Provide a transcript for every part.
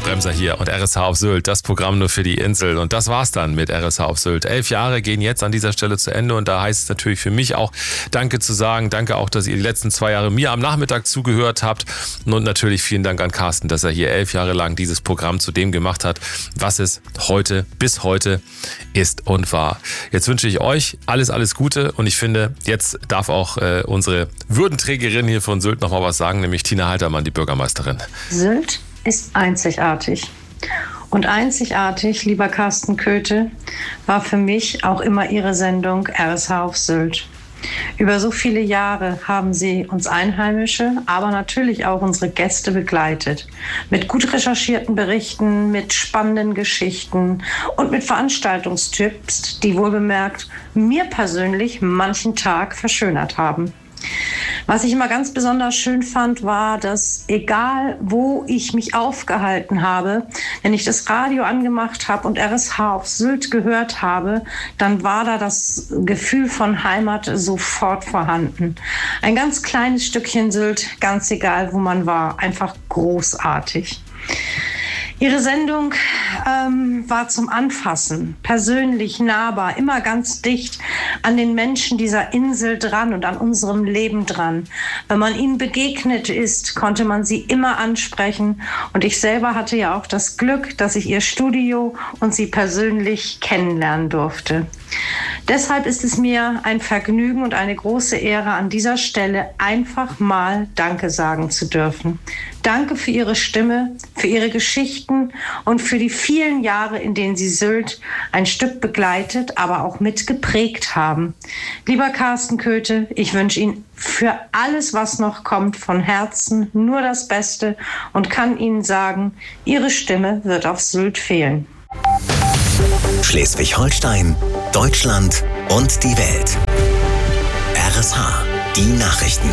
Bremser hier und RSH auf Sylt, das Programm nur für die Insel. Und das war's dann mit RSH auf Sylt. 11 Jahre gehen jetzt an dieser Stelle zu Ende und da heißt es natürlich für mich auch, Danke zu sagen. Danke auch, dass ihr die letzten 2 Jahre mir am Nachmittag zugehört habt. Und natürlich vielen Dank an Carsten, dass er hier 11 Jahre lang dieses Programm zu dem gemacht hat, was es bis heute ist und war. Jetzt wünsche ich euch alles Gute und ich finde, jetzt darf auch unsere Würdenträgerin hier von Sylt nochmal was sagen, nämlich Tina Haltermann, die Bürgermeisterin. Sylt ist einzigartig. Und einzigartig, lieber Carsten Köthe, war für mich auch immer Ihre Sendung RSH auf Sylt. Über so viele Jahre haben Sie uns Einheimische, aber natürlich auch unsere Gäste begleitet. Mit gut recherchierten Berichten, mit spannenden Geschichten und mit Veranstaltungstipps, die wohlbemerkt mir persönlich manchen Tag verschönert haben. Was ich immer ganz besonders schön fand, war, dass egal wo ich mich aufgehalten habe, wenn ich das Radio angemacht habe und RSH auf Sylt gehört habe, dann war da das Gefühl von Heimat sofort vorhanden. Ein ganz kleines Stückchen Sylt, ganz egal wo man war, einfach großartig. Ihre Sendung war zum Anfassen, persönlich, nahbar, immer ganz dicht an den Menschen dieser Insel dran und an unserem Leben dran. Wenn man ihnen begegnet ist, konnte man sie immer ansprechen. Und ich selber hatte ja auch das Glück, dass ich ihr Studio und sie persönlich kennenlernen durfte. Deshalb ist es mir ein Vergnügen und eine große Ehre, an dieser Stelle einfach mal Danke sagen zu dürfen. Danke für Ihre Stimme, für Ihre Geschichten und für die vielen Jahre, in denen Sie Sylt ein Stück begleitet, aber auch mitgeprägt haben. Lieber Carsten Köthe, ich wünsche Ihnen für alles, was noch kommt, von Herzen nur das Beste und kann Ihnen sagen, Ihre Stimme wird auf Sylt fehlen. Schleswig-Holstein, Deutschland und die Welt. RSH, die Nachrichten.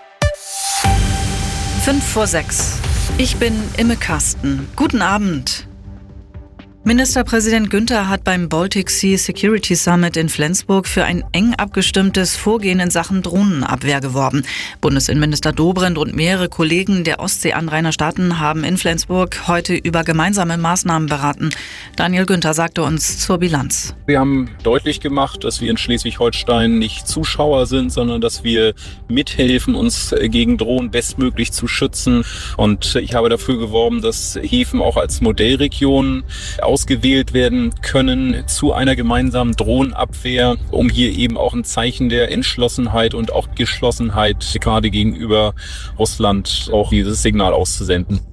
5:06. Ich bin Imme Karsten. Guten Abend. Ministerpräsident Günther hat beim Baltic Sea Security Summit in Flensburg für ein eng abgestimmtes Vorgehen in Sachen Drohnenabwehr geworben. Bundesinnenminister Dobrindt und mehrere Kollegen der Ostsee-Anrainerstaaten haben in Flensburg heute über gemeinsame Maßnahmen beraten. Daniel Günther sagte uns zur Bilanz. Wir haben deutlich gemacht, dass wir in Schleswig-Holstein nicht Zuschauer sind, sondern dass wir mithelfen, uns gegen Drohnen bestmöglich zu schützen. Und ich habe dafür geworben, dass Häfen auch als Modellregionen ausgewählt werden können zu einer gemeinsamen Drohnenabwehr, um hier eben auch ein Zeichen der Entschlossenheit und auch Geschlossenheit gerade gegenüber Russland auch dieses Signal auszusenden.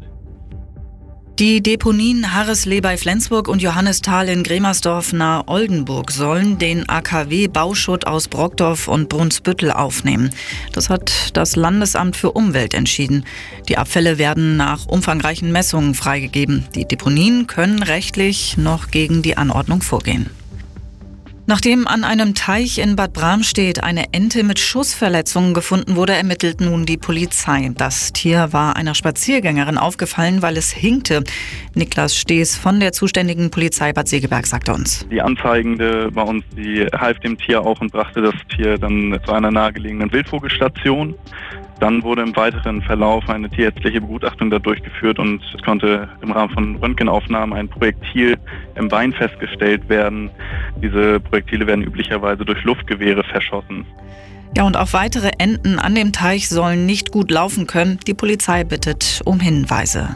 Die Deponien Harreslee bei Flensburg und Johannisthal in Gremersdorf nahe Oldenburg sollen den AKW-Bauschutt aus Brockdorf und Brunsbüttel aufnehmen. Das hat das Landesamt für Umwelt entschieden. Die Abfälle werden nach umfangreichen Messungen freigegeben. Die Deponien können rechtlich noch gegen die Anordnung vorgehen. Nachdem an einem Teich in Bad Bramstedt eine Ente mit Schussverletzungen gefunden wurde, ermittelt nun die Polizei. Das Tier war einer Spaziergängerin aufgefallen, weil es hinkte. Niklas Stees von der zuständigen Polizei Bad Segeberg sagte uns. Die Anzeigende bei uns, die half dem Tier auch und brachte das Tier dann zu einer nahegelegenen Wildvogelstation. Dann wurde im weiteren Verlauf eine tierärztliche Begutachtung da durchgeführt und es konnte im Rahmen von Röntgenaufnahmen ein Projektil im Bein festgestellt werden. Diese Projektile werden üblicherweise durch Luftgewehre verschossen. Ja, und auch weitere Enten an dem Teich sollen nicht gut laufen können. Die Polizei bittet um Hinweise.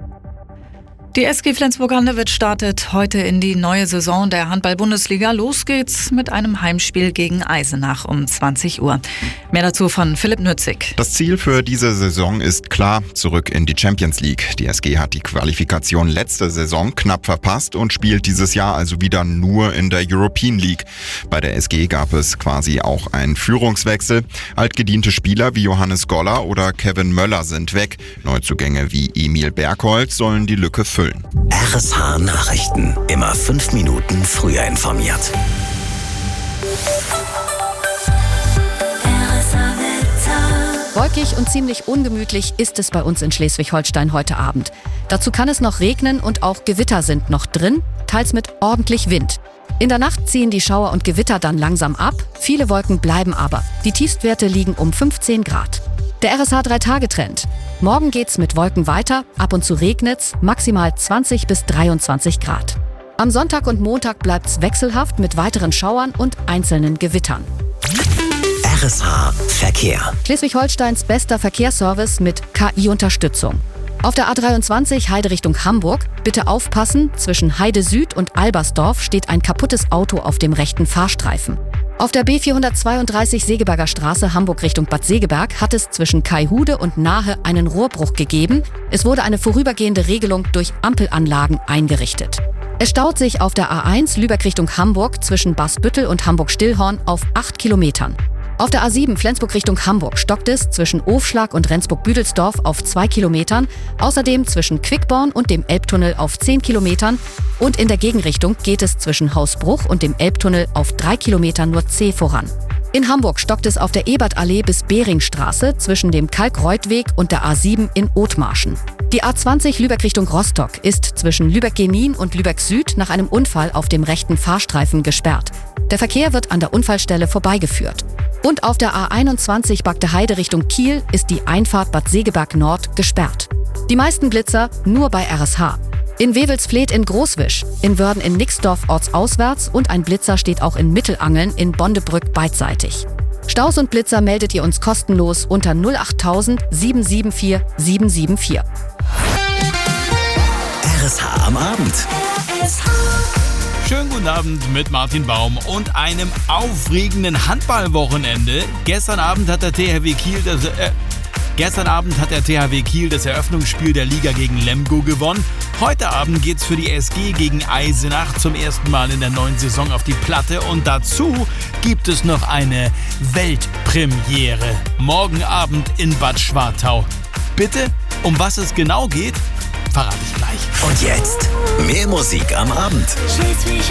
Die SG Flensburg-Handewitt startet heute in die neue Saison der Handball-Bundesliga. Los geht's mit einem Heimspiel gegen Eisenach um 20 Uhr. Mehr dazu von Philipp Nützig. Das Ziel für diese Saison ist klar, zurück in die Champions League. Die SG hat die Qualifikation letzte Saison knapp verpasst und spielt dieses Jahr also wieder nur in der European League. Bei der SG gab es quasi auch einen Führungswechsel. Altgediente Spieler wie Johannes Goller oder Kevin Möller sind weg. Neuzugänge wie Emil Bergholz sollen die Lücke füllen. RSH Nachrichten. Immer 5 Minuten früher informiert. Wolkig und ziemlich ungemütlich ist es bei uns in Schleswig-Holstein heute Abend. Dazu kann es noch regnen und auch Gewitter sind noch drin, teils mit ordentlich Wind. In der Nacht ziehen die Schauer und Gewitter dann langsam ab, viele Wolken bleiben aber. Die Tiefstwerte liegen um 15 Grad. Der RSH 3-Tage-Trend. Morgen geht's mit Wolken weiter, ab und zu regnet's, maximal 20 bis 23 Grad. Am Sonntag und Montag bleibt's wechselhaft mit weiteren Schauern und einzelnen Gewittern. RSH Verkehr. Schleswig-Holsteins bester Verkehrsservice mit KI-Unterstützung. Auf der A23 Heide Richtung Hamburg, bitte aufpassen, zwischen Heide Süd und Albersdorf steht ein kaputtes Auto auf dem rechten Fahrstreifen. Auf der B432 Segeberger Straße Hamburg Richtung Bad Segeberg hat es zwischen Kaihude und Nahe einen Rohrbruch gegeben. Es wurde eine vorübergehende Regelung durch Ampelanlagen eingerichtet. Es staut sich auf der A1 Lübeck Richtung Hamburg zwischen Basbüttel und Hamburg-Stillhorn auf 8 Kilometern. Auf der A7 Flensburg Richtung Hamburg stockt es zwischen Ofschlag und Rendsburg-Büdelsdorf auf 2 Kilometern, außerdem zwischen Quickborn und dem Elbtunnel auf 10 Kilometern und in der Gegenrichtung geht es zwischen Hausbruch und dem Elbtunnel auf 3 Kilometern nur zäh voran. In Hamburg stockt es auf der Ebertallee bis Beringstraße zwischen dem Kalkreutweg und der A7 in Othmarschen. Die A20 Lübeck Richtung Rostock ist zwischen Lübeck-Genin und Lübeck Süd nach einem Unfall auf dem rechten Fahrstreifen gesperrt. Der Verkehr wird an der Unfallstelle vorbeigeführt. Und auf der A21 Bagde Heide Richtung Kiel ist die Einfahrt Bad Segeberg Nord gesperrt. Die meisten Blitzer nur bei RSH. In Wewelsfleth in Großwisch, in Wörden in Nixdorf ortsauswärts und ein Blitzer steht auch in Mittelangeln in Bondebrück beidseitig. Staus und Blitzer meldet ihr uns kostenlos unter 08000 774 774. RSH am Abend. Schönen guten Abend mit Martin Baum und einem aufregenden Handballwochenende. Gestern Abend hat der THW Kiel das Eröffnungsspiel der Liga gegen Lemgo gewonnen. Heute Abend geht's für die SG gegen Eisenach zum ersten Mal in der neuen Saison auf die Platte und dazu gibt es noch eine Weltpremiere. Morgen Abend in Bad Schwartau. Bitte, um was es genau geht, verrate ich gleich. Und jetzt mehr Musik am Abend.